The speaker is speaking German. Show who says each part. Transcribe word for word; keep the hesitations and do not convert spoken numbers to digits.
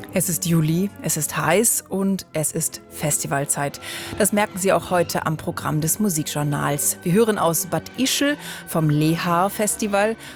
Speaker 1: Es ist Juli, es ist heiß und es ist Festivalzeit. Das merken Sie auch heute am Programm des Musikjournals. Wir hören aus Bad Ischl vom Lehar Festival